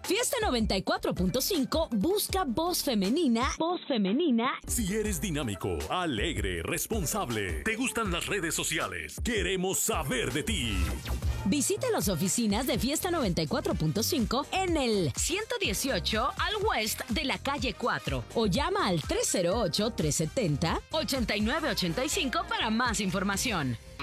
Fiesta 94.5 busca voz femenina. Voz femenina. Si eres dinámico, alegre, responsable, te gustan las redes sociales, queremos saber de ti. Visite las oficinas de Fiesta 94.5 en el 118 al West de la calle 4 o llama al 308-370-8985 para más información.